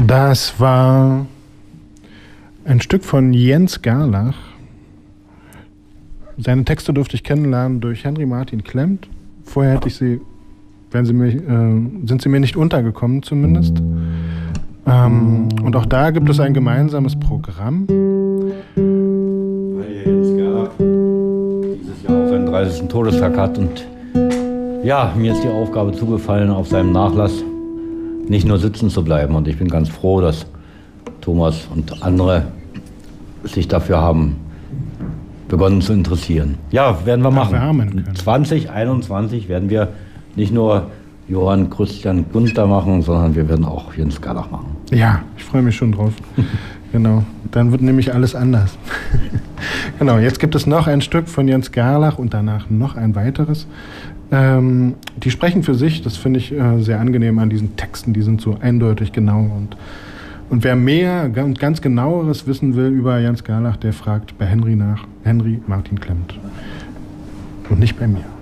Das war ein Stück von Jens Gerlach. Seine Texte durfte ich kennenlernen durch Henry Martin Klemt. Vorher hätte ich sie, sind sie mir nicht untergekommen zumindest. Und auch da gibt es ein gemeinsames Programm. Weil Jens Gerlach dieses Jahr auch seinen 30. Todestag hat und ja, mir ist die Aufgabe zugefallen, auf seinem Nachlass nicht nur sitzen zu bleiben. Und ich bin ganz froh, dass Thomas und andere sich dafür haben begonnen zu interessieren. Ja, werden wir machen. 2021 werden wir nicht nur Johann Christian Gunther machen, sondern wir werden auch Jens Gerlach machen. Ja, ich freue mich schon drauf. Genau, dann wird nämlich alles anders. Genau, jetzt gibt es noch ein Stück von Jens Gerlach und danach noch ein weiteres. Die sprechen für sich, das finde ich sehr angenehm an diesen Texten, die sind so eindeutig genau. Und wer mehr, ganz genaueres wissen will über Jens Gerlach, der fragt bei Henry nach, Henry Martin Klemt. Und nicht bei mir.